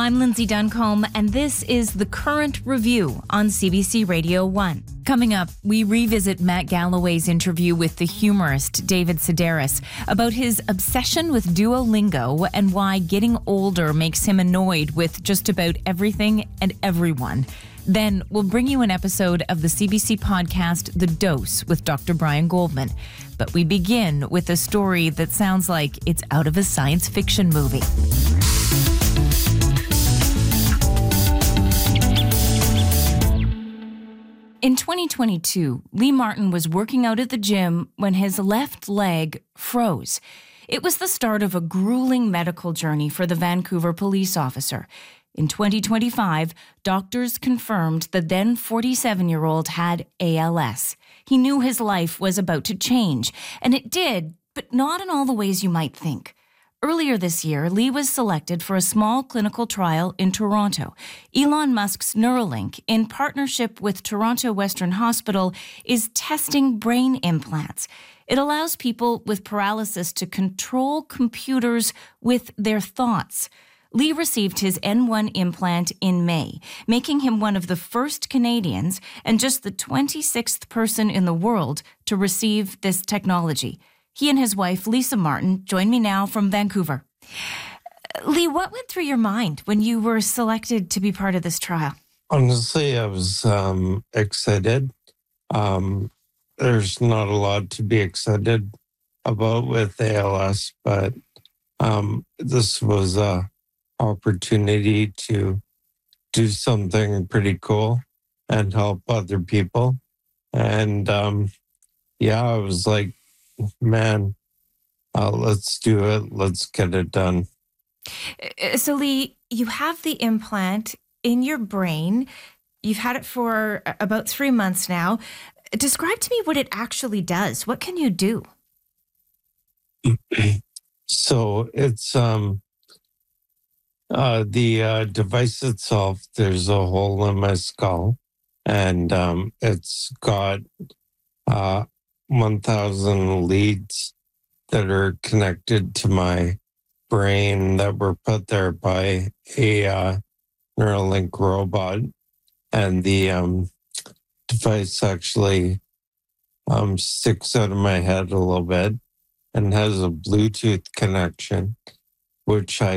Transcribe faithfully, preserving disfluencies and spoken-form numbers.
I'm Lindsay Duncombe, and this is The Current Review on C B C Radio one. Coming up, we revisit Matt Galloway's interview with the humorist David Sedaris about his obsession with Duolingo and why getting older makes him annoyed with just about everything and everyone. Then we'll bring you an episode of the C B C podcast The Dose with Doctor Brian Goldman. But we begin with a story that sounds like it's out of a science fiction movie. In twenty twenty-two, Lee Martin was working out at the gym when his left leg froze. It was the start of a grueling medical journey for the Vancouver police officer. In twenty twenty-five, doctors confirmed the then forty-seven-year-old had A L S. He knew his life was about to change, and it did, but not in all the ways you might think. Earlier this year, Lee was selected for a small clinical trial in Toronto. Elon Musk's Neuralink, in partnership with Toronto Western Hospital, is testing brain implants. It allows people with paralysis to control computers with their thoughts. Lee received his N one implant in May, making him one of the first Canadians and just the twenty-sixth person in the world to receive this technology. He and his wife, Lisa Martin, join me now from Vancouver. Lee, what went through your mind when you were selected to be part of this trial? Honestly, I was um, excited. Um, there's not a lot to be excited about with A L S, but um, this was a opportunity to do something pretty cool and help other people. And um, yeah, I was like, man, uh, let's do it. Let's get it done. So, Lee, you have the implant in your brain. You've had it for about three months now. Describe to me what it actually does. What can you do? So it's um, uh, the uh, device itself. There's a hole in my skull, and um, it's got uh, one thousand leads that are connected to my brain that were put there by a uh, Neuralink robot. And the um, device actually um, sticks out of my head a little bit and has a Bluetooth connection, which I